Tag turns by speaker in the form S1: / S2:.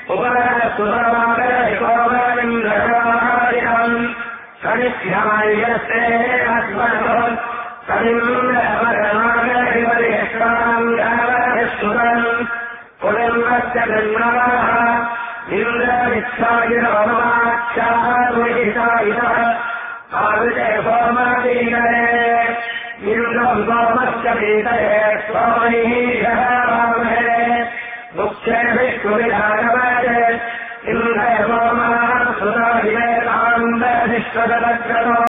S1: उपरसुरवादरिकोमविन्दरादिकम् सनिष्यमायस्ते अस्मभवत् सनिन्द्रवरनागरिवरिष्टाम् गावरिष्टुरम् पुनर्वस्य जन्मवाः इन्द्रविच्छायिरवमाक्षारुहितायितः आविते सोमादीगरे इन्द्रम् सोमस्य पीतये सोमैः शरामहे मुख्ये विष्णुविधानवये इन्द्रय सोमाः सुताभिवेदान्दधिष्ठदग्रतो